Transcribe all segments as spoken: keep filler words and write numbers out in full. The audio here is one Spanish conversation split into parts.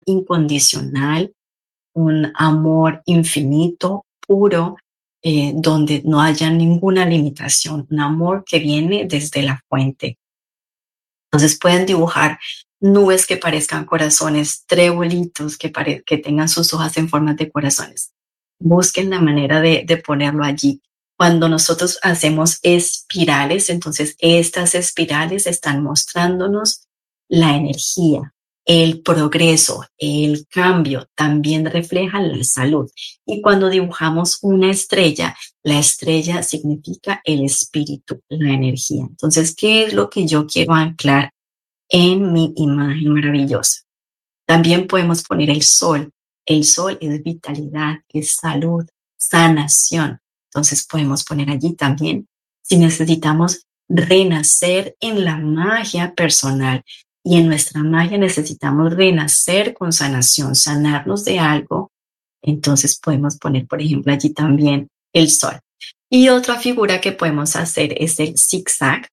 incondicional, un amor infinito, puro, eh, donde no haya ninguna limitación, un amor que viene desde la fuente. Entonces pueden dibujar nubes que parezcan corazones, trebolitos que, pare- que tengan sus hojas en forma de corazones. Busquen la manera de, de ponerlo allí. Cuando nosotros hacemos espirales, entonces estas espirales están mostrándonos la energía, el progreso, el cambio, también reflejan la salud. Y cuando dibujamos una estrella, la estrella significa el espíritu, la energía. Entonces, ¿qué es lo que yo quiero anclar en mi imagen maravillosa? También podemos poner el sol. El sol es vitalidad, es salud, sanación. Entonces podemos poner allí también si necesitamos renacer en la magia personal. Y en nuestra magia necesitamos renacer con sanación, sanarnos de algo. Entonces podemos poner, por ejemplo, allí también el sol. Y otra figura que podemos hacer es el zigzag,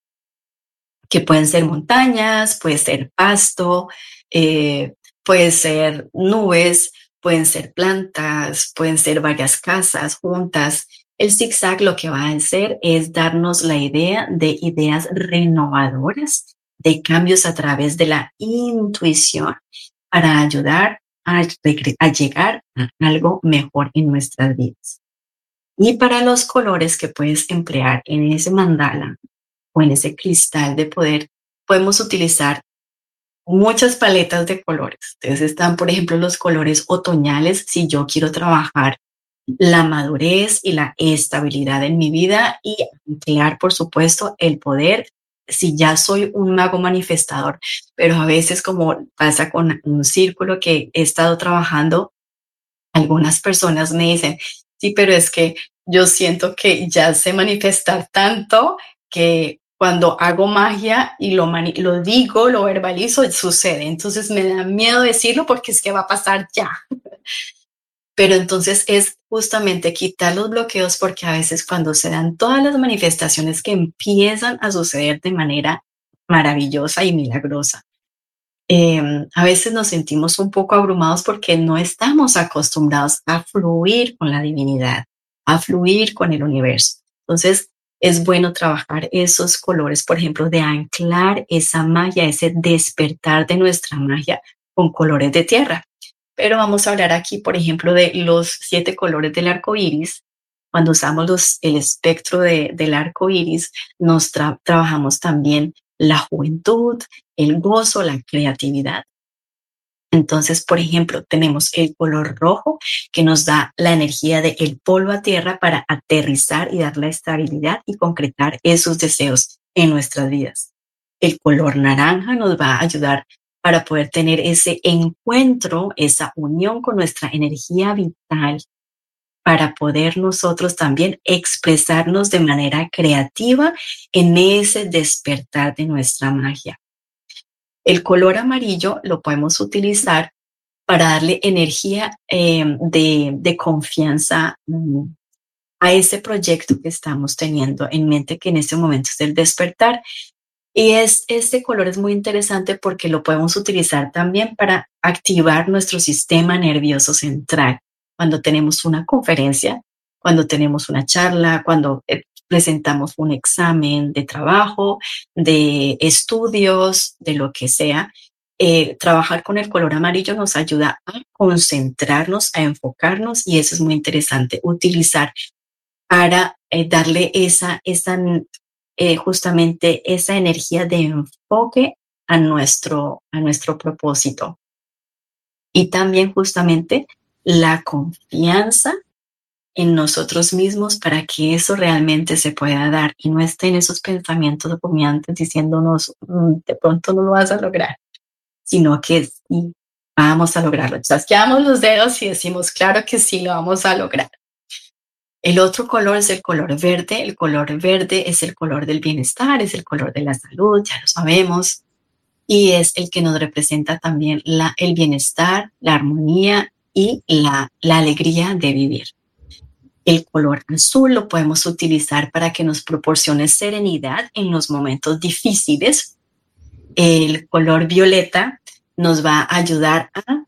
que pueden ser montañas, puede ser pasto, eh, puede ser nubes, pueden ser plantas, pueden ser varias casas juntas. El zigzag lo que va a hacer es darnos la idea de ideas renovadoras, de cambios a través de la intuición para ayudar a, a llegar a algo mejor en nuestras vidas. Y para los colores que puedes emplear en ese mandala o en ese cristal de poder, podemos utilizar muchas paletas de colores. Entonces están, por ejemplo, los colores otoñales, si yo quiero trabajar la madurez y la estabilidad en mi vida y ampliar, por supuesto, el poder. Si ya soy un mago manifestador, pero a veces como pasa con un círculo que he estado trabajando, algunas personas me dicen, sí, pero es que yo siento que ya sé manifestar tanto que cuando hago magia y lo, mani- lo digo, lo verbalizo, sucede. Entonces me da miedo decirlo porque es que va a pasar ya. Pero entonces es justamente quitar los bloqueos porque a veces cuando se dan todas las manifestaciones que empiezan a suceder de manera maravillosa y milagrosa, eh, a veces nos sentimos un poco abrumados porque no estamos acostumbrados a fluir con la divinidad, a fluir con el universo. Entonces, es bueno trabajar esos colores, por ejemplo, de anclar esa magia, ese despertar de nuestra magia con colores de tierra. Pero vamos a hablar aquí, por ejemplo, de los siete colores del arco iris. Cuando usamos los, el espectro de, del arco iris, nos tra- trabajamos también la juventud, el gozo, la creatividad. Entonces, por ejemplo, tenemos el color rojo que nos da la energía de el polvo a tierra para aterrizar y dar la estabilidad y concretar esos deseos en nuestras vidas. El color naranja nos va a ayudar para poder tener ese encuentro, esa unión con nuestra energía vital, para poder nosotros también expresarnos de manera creativa en ese despertar de nuestra magia. El color amarillo lo podemos utilizar para darle energía eh, de, de confianza mm, a ese proyecto que estamos teniendo en mente, que en este momento es el despertar. Y es, este color es muy interesante porque lo podemos utilizar también para activar nuestro sistema nervioso central. Cuando tenemos una conferencia, cuando tenemos una charla, cuando eh, presentamos un examen de trabajo, de estudios, de lo que sea, eh, trabajar con el color amarillo nos ayuda a concentrarnos, a enfocarnos y eso es muy interesante, utilizar para eh, darle esa, esa eh, justamente esa energía de enfoque a nuestro, a nuestro propósito. Y también justamente la confianza en nosotros mismos para que eso realmente se pueda dar y no estén esos pensamientos rumiantes diciéndonos, "Mm, de pronto no lo vas a lograr", sino que sí, vamos a lograrlo. Chasqueamos los dedos y decimos, claro que sí, lo vamos a lograr. El otro color es el color verde. El color verde es el color del bienestar, es el color de la salud, ya lo sabemos, y es el que nos representa también la, el bienestar, la armonía y la, la alegría de vivir. El color azul lo podemos utilizar para que nos proporcione serenidad en los momentos difíciles. El color violeta nos va a ayudar a